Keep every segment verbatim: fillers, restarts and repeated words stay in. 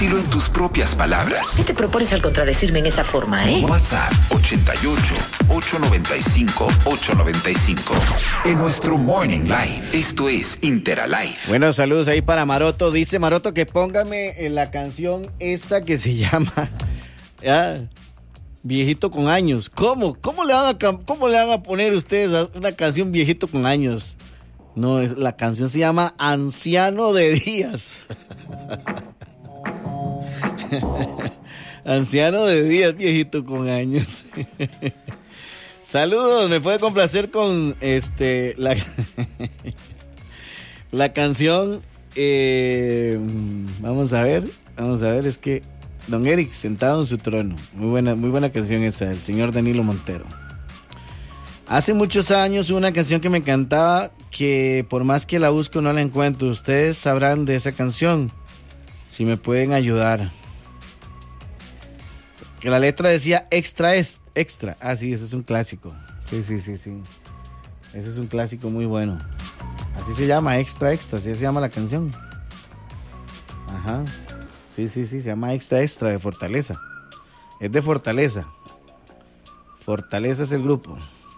Decilo en tus propias palabras. ¿Qué te propones al contradecirme en esa forma, eh? WhatsApp ochenta y ocho, ochocientos noventa y cinco, ochocientos noventa y cinco. En nuestro Morning Live. Esto es Interalive. Bueno, saludos ahí para Maroto. Dice Maroto que póngame en la canción esta que se llama ya, Viejito con Años. ¿Cómo? ¿Cómo le van a, cómo le van a poner ustedes a una canción Viejito con Años? No, es, la canción se llama Anciano de Días. Anciano de Días, viejito con años. Saludos, me puede complacer con este la, la canción. Eh, vamos a ver, vamos a ver, es que Don Eric sentado en su trono. Muy buena, muy buena canción esa, el señor Danilo Montero. Hace muchos años una canción que me encantaba, que por más que la busco no la encuentro. Ustedes sabrán de esa canción, si me pueden ayudar. Que la letra decía extra es extra. Ah, sí, ese es un clásico. Sí, sí, sí, sí. Ese es un clásico muy bueno. Así se llama, extra extra, así se llama la canción. Ajá. Sí, sí, sí, se llama Extra Extra de Fortaleza. Es de Fortaleza. Fortaleza es el grupo.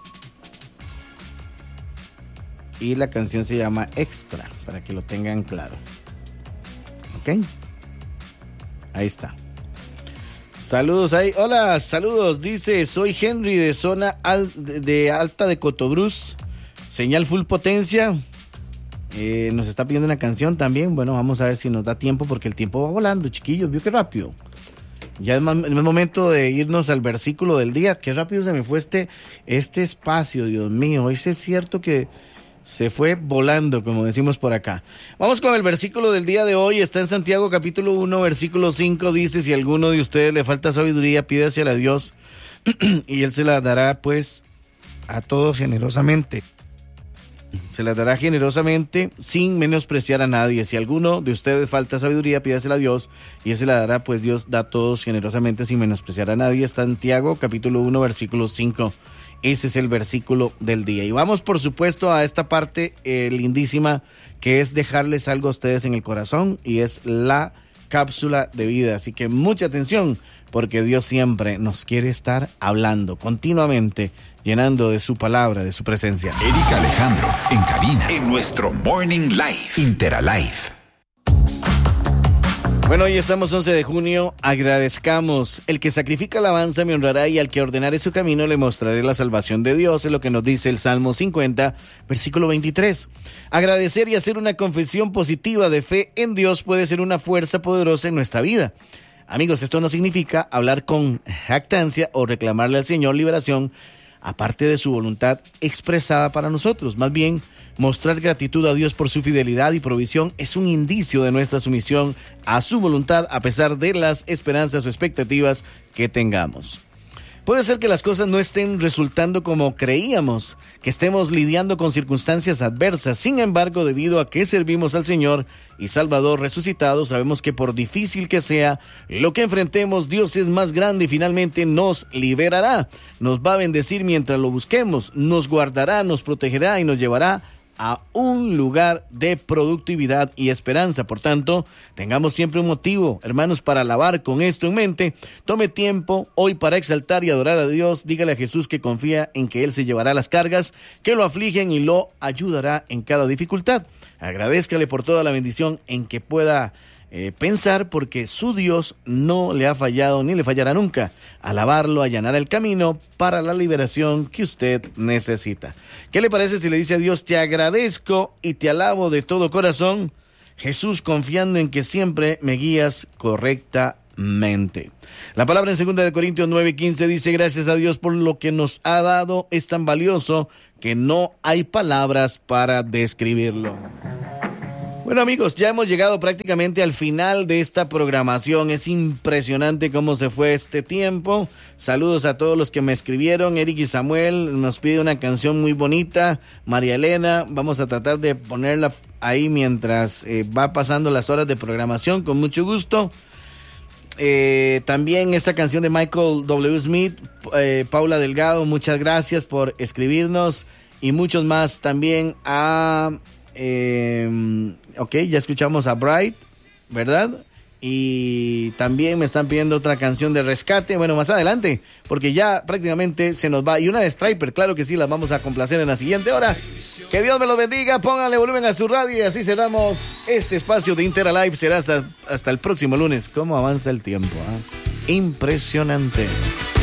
Y la canción se llama Extra, para que lo tengan claro. ¿Ok? Ahí está. Saludos ahí. Hola, saludos. Dice, soy Henry de zona al, de, de Alta de Cotobruz. Señal full potencia. Eh, nos está pidiendo una canción también. Bueno, vamos a ver si nos da tiempo, porque el tiempo va volando, chiquillos. ¿Vio qué rápido? Ya es, más, es momento de irnos al versículo del día. Qué rápido se me fue este, este espacio, Dios mío. ¿Es cierto que se fue volando, como decimos por acá? Vamos con el versículo del día de hoy. Está en Santiago capítulo uno, versículo cinco. Dice, si a alguno de ustedes le falta sabiduría, pídasela a Dios y Él se la dará pues a todos generosamente. Se la dará generosamente sin menospreciar a nadie. Si a alguno de ustedes falta sabiduría, pídasela a Dios y Él se la dará, pues Dios da a todos generosamente sin menospreciar a nadie. Está en Santiago capítulo uno, versículo cinco. Ese es el versículo del día. Y vamos, por supuesto, a esta parte eh, lindísima, que es dejarles algo a ustedes en el corazón, y es la cápsula de vida. Así que mucha atención, porque Dios siempre nos quiere estar hablando continuamente, llenando de su palabra, de su presencia. Erika Alejandro, en cabina, en nuestro Morning Live, Interalive. Bueno, hoy estamos once de junio, agradezcamos. El que sacrifica alabanza me honrará, y al que ordenare su camino le mostraré la salvación de Dios, es lo que nos dice el Salmo cincuenta, versículo veintitrés. Agradecer y hacer una confesión positiva de fe en Dios puede ser una fuerza poderosa en nuestra vida. Amigos, esto no significa hablar con jactancia o reclamarle al Señor liberación, aparte de su voluntad expresada para nosotros. Más bien, mostrar gratitud a Dios por su fidelidad y provisión es un indicio de nuestra sumisión a su voluntad, a pesar de las esperanzas o expectativas que tengamos. Puede ser que las cosas no estén resultando como creíamos, que estemos lidiando con circunstancias adversas. Sin embargo, debido a que servimos al Señor y Salvador resucitado, sabemos que por difícil que sea lo que enfrentemos, Dios es más grande y finalmente nos liberará. Nos va a bendecir mientras lo busquemos, nos guardará, nos protegerá y nos llevará a un lugar de productividad y esperanza. Por tanto, tengamos siempre un motivo, hermanos, para alabar. Con esto en mente, tome tiempo hoy para exaltar y adorar a Dios. Dígale a Jesús que confía en que Él se llevará las cargas que lo afligen y lo ayudará en cada dificultad. Agradézcale por toda la bendición en que pueda Eh, pensar, porque su Dios no le ha fallado ni le fallará nunca. Alabarlo allanará el camino para la liberación que usted necesita. ¿Qué le parece si le dice a Dios: te agradezco y te alabo de todo corazón, Jesús, confiando en que siempre me guías correctamente? La palabra en segunda de Corintios nueve quince dice: gracias a Dios por lo que nos ha dado, es tan valioso que no hay palabras para describirlo. Bueno, amigos, ya hemos llegado prácticamente al final de esta programación. Es impresionante cómo se fue este tiempo. Saludos a todos los que me escribieron. Eric y Samuel nos pide una canción muy bonita. María Elena, vamos a tratar de ponerla ahí mientras eh, va pasando las horas de programación, con mucho gusto. Eh, también esta canción de Michael W. Smith, eh, Paula Delgado, muchas gracias por escribirnos, y muchos más también a... Eh, ok, ya escuchamos a Bright, ¿verdad? Y también me están pidiendo otra canción de rescate. Bueno, más adelante, porque ya prácticamente se nos va. Y una de Striper, claro que sí, las vamos a complacer en la siguiente hora. Que Dios me los bendiga, pónganle volumen a su radio y así cerramos este espacio de Interalive. Será hasta, hasta el próximo lunes. ¿Cómo avanza el tiempo? ¿Eh? Impresionante.